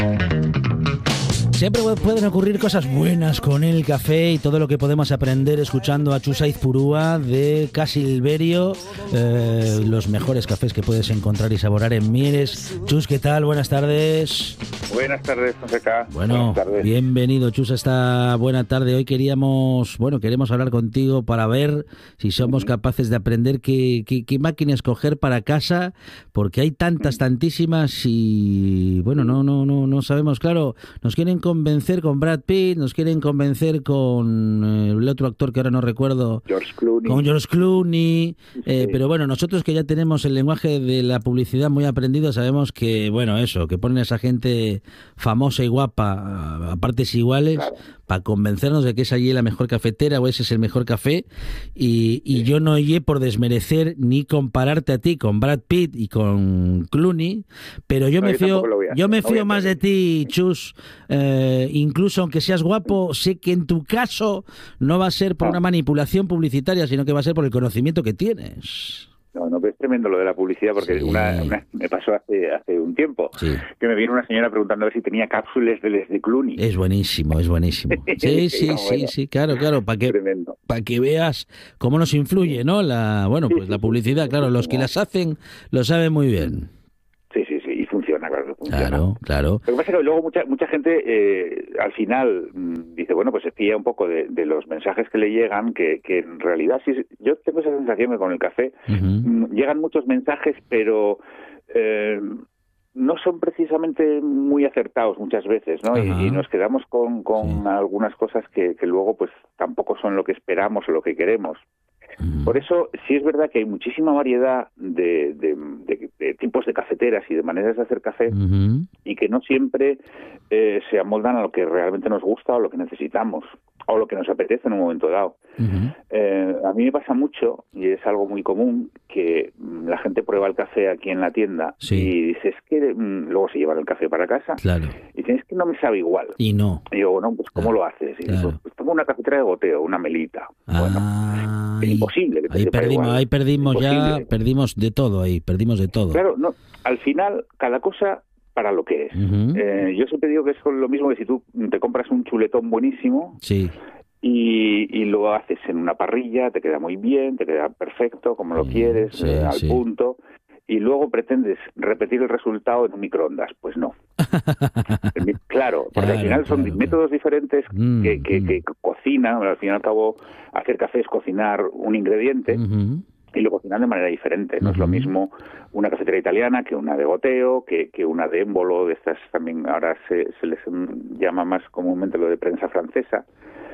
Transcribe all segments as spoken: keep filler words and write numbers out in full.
Siempre pueden ocurrir cosas buenas con el café y todo lo que podemos aprender escuchando a Chus Aizpurúa de Casilberio, eh, los mejores cafés que puedes encontrar y saborear en Mieres. Chus, ¿qué tal? Buenas tardes. Buenas tardes, Fonseca. Bueno, tardes. Bienvenido, Chus, a esta buena tarde. Hoy queríamos, bueno, queremos hablar contigo para ver si somos capaces de aprender qué, qué, qué máquina escoger para casa, porque hay tantas, tantísimas y, bueno, no, no, no, no sabemos, claro, nos quieren convencer con Brad Pitt, nos quieren convencer con eh, el otro actor que ahora no recuerdo, George Clooney. con George Clooney, eh, sí. Pero bueno, nosotros que ya tenemos el lenguaje de la publicidad muy aprendido, sabemos que, bueno, eso, que ponen a esa gente famosa y guapa a, a partes iguales, claro, para convencernos de que es allí la mejor cafetera o ese es el mejor café, y, y sí. Yo no oye por desmerecer ni compararte a ti con Brad Pitt y con Clooney, pero yo no, me fío, yo me no fío más de ti, Chus. Eh, incluso aunque seas guapo, sé que en tu caso no va a ser por no. una manipulación publicitaria, sino que va a ser por el conocimiento que tienes. No, no, es tremendo lo de la publicidad, porque sí. una, una, me pasó hace hace un tiempo, sí. que me vino una señora preguntando a ver si tenía cápsulas de Les de Clooney. Es buenísimo, es buenísimo. Sí, sí, no, sí, bueno, sí, claro, claro, para que, para que veas cómo nos influye, ¿no? La, bueno, pues sí, la publicidad, sí, claro, sí, los que las hacen lo saben muy bien. Sí, sí, sí, y funciona, claro. Funciona. Claro, claro. Lo que pasa es que luego mucha mucha gente eh, al final mmm, dice, bueno, pues se fía un poco de, de los mensajes que le llegan, que, que en realidad sí, yo tengo esa sensación que con el café uh-huh. mmm, llegan muchos mensajes, pero eh, no son precisamente muy acertados muchas veces, ¿no? Uh-huh. Y, y nos quedamos con, con sí. algunas cosas que, que luego pues tampoco son lo que esperamos o lo que queremos. Por eso, sí es verdad que hay muchísima variedad de, de, de, de tipos de cafeteras y de maneras de hacer café, uh-huh. y que no siempre eh, se amoldan a lo que realmente nos gusta o lo que necesitamos o lo que nos apetece en un momento dado. Uh-huh. Eh, a mí me pasa mucho, y es algo muy común, que la gente prueba el café aquí en la tienda sí. y dice, es que mmm, luego se llevan el café para casa claro. y dicen, es que no me sabe igual. Y no. Y digo, no, pues ¿cómo claro. lo haces? Y claro. digo, pues tengo una cafetera de goteo, una melita. Ah, bueno, es imposible. Que te ahí perdimos, igual. ahí perdimos imposible. ya, perdimos de todo ahí, perdimos de todo. Claro, no, al final, cada cosa para lo que es. Uh-huh. Eh, yo siempre digo que es lo mismo que si tú te compras un chuletón buenísimo, sí. Y, y lo haces en una parrilla, te queda muy bien, te queda perfecto, como lo sí, quieres, sí, eh, al sí. punto, y luego pretendes repetir el resultado en un microondas. Pues no. Claro, porque claro, al final son claro, métodos claro. diferentes mm, que, que, mm. que cocinan, al fin y al cabo, hacer café es cocinar un ingrediente, uh-huh. y lo cocinan de manera diferente. No uh-huh. es lo mismo una cafetera italiana que una de goteo, que, que una de émbolo, de estas también ahora se, se les llama más comúnmente lo de prensa francesa.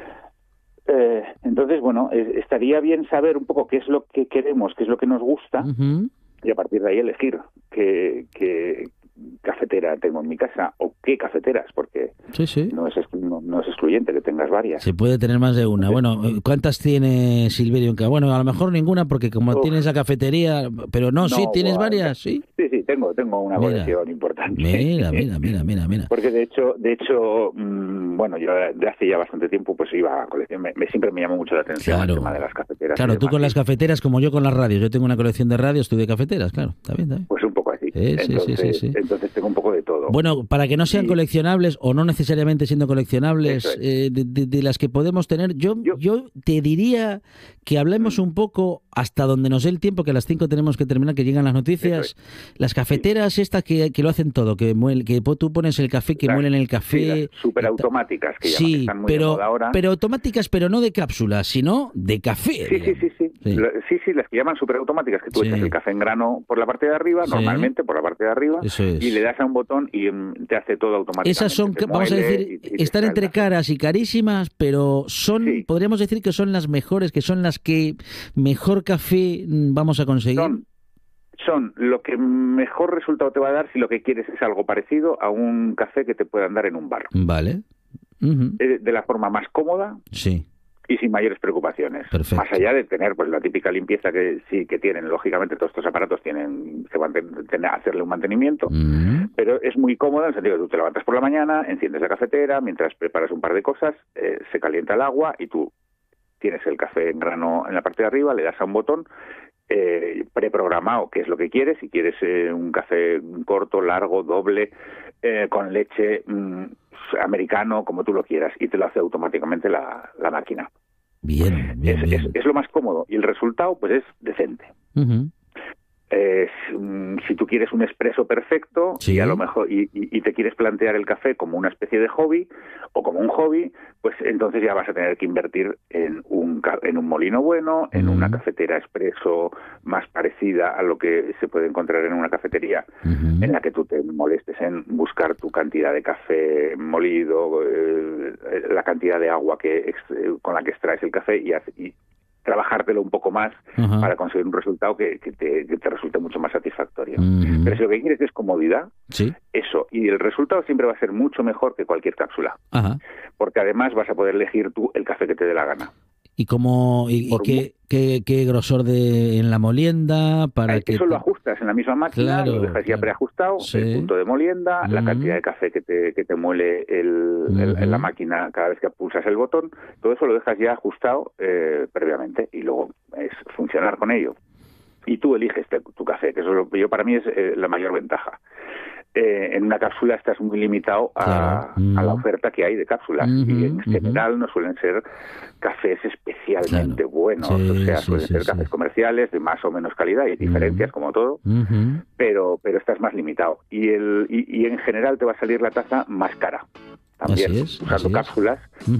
Eh, entonces, bueno, eh, estaría bien saber un poco qué es lo que queremos, qué es lo que nos gusta, uh-huh. y a partir de ahí elegir qué, qué cafetera tengo en mi casa o qué cafeteras, porque sí, sí. No, es, no, no es excluyente que tengas varias. Se puede tener más de una. Bueno, ¿cuántas tiene Silverio? Bueno, a lo mejor ninguna, porque como Uf. tienes la cafetería, pero no, no sí, ¿tienes bueno, varias? Sí, sí, sí tengo, tengo una mira, colección importante. Mira, mira, mira, mira, mira. Porque de hecho, de hecho, mmm, bueno, yo de hace ya bastante tiempo pues iba a colección, me, me, siempre me llamó mucho la atención claro. el tema de las cafeteras. Claro, tú con las cafeteras, como yo con las radios. Yo tengo una colección de radios, tú de cafeteras, claro, está bien, está bien. Pues un poco así. Sí, entonces, sí, sí, sí, sí. entonces tengo un poco de todo. Bueno, para que no sean sí. coleccionables o no necesariamente siendo coleccionables, es. eh, de, de, de las que podemos tener, yo, yo yo te diría que hablemos un poco hasta donde nos dé el tiempo, que a las cinco tenemos que terminar, que llegan las noticias. Las cafeteras sí. estas que, que lo hacen todo, que muel, que tú pones el café, que las, muelen el café. Sí, superautomáticas, que, sí, que están muy pero, de moda ahora. pero automáticas, pero no de cápsulas, sino de café. Sí, sí, sí, sí. Sí. sí, sí, las que llaman superautomáticas, que tú sí. echas el café en grano por la parte de arriba, sí. normalmente por la parte de arriba, Eso es. y le das a un botón y um, te hace todo automáticamente. Esas son, vamos a decir, y, y están entre caras y carísimas, pero son, sí. podríamos decir que son las mejores, que son las que mejor café vamos a conseguir. Son, son lo que mejor resultado te va a dar si lo que quieres es algo parecido a un café que te puedan dar en un bar. Vale. Uh-huh. De, de la forma más cómoda. Sí. Y sin mayores preocupaciones. Perfecto. Más allá de tener pues la típica limpieza que sí que tienen, lógicamente todos estos aparatos tienen, se van a tener, hacerle un mantenimiento, mm. pero es muy cómodo en el sentido de que tú te levantas por la mañana, enciendes la cafetera, mientras preparas un par de cosas, eh, se calienta el agua y tú tienes el café en grano en la parte de arriba, le das a un botón eh, preprogramado qué es lo que quieres, si quieres eh, un café corto, largo, doble, eh, con leche mmm, americano, como tú lo quieras, y te lo hace automáticamente la, la máquina. Bien, bien, es, bien. Es, es lo más cómodo, y el resultado pues es decente. Uh-huh. Eh, si tú quieres un expreso perfecto, sí, y a lo mejor y, y, y te quieres plantear el café como una especie de hobby o como un hobby, pues entonces ya vas a tener que invertir en un en un molino bueno, en uh-huh. una cafetera expreso más parecida a lo que se puede encontrar en una cafetería, uh-huh. en la que tú te molestes en buscar tu cantidad de café molido, eh, la cantidad de agua que con la que extraes el café y, y trabajártelo un poco más uh-huh. para conseguir un resultado que, que, te, que te resulte mucho más satisfactorio. Uh-huh. Pero si lo que quieres es comodidad, ¿sí? Eso, y el resultado siempre va a ser mucho mejor que cualquier cápsula. Uh-huh. Porque además vas a poder elegir tú el café que te dé la gana. ¿Y cómo y, y qué, qué, qué grosor de en la molienda para Ay, que eso te... lo ajustas en la misma máquina, claro, lo dejas ya claro. preajustado, sí. el punto de molienda, uh-huh. la cantidad de café que te, que te muele el, uh-huh. el, en la máquina cada vez que pulsas el botón, todo eso lo dejas ya ajustado eh, previamente y luego es funcionar con ello. Y tú eliges te, tu café, que eso lo, yo para mí es eh, la mayor ventaja. Eh, en una cápsula estás muy limitado a, claro. uh-huh. a la oferta que hay de cápsulas uh-huh. y en general uh-huh. no suelen ser cafés especialmente claro. buenos, sí, o sea, sí, suelen sí, ser sí. cafés comerciales de más o menos calidad, y hay diferencias uh-huh. como todo, uh-huh. pero pero estás más limitado y el y, y en general te va a salir la taza más cara también, así es, usando así cápsulas. Es.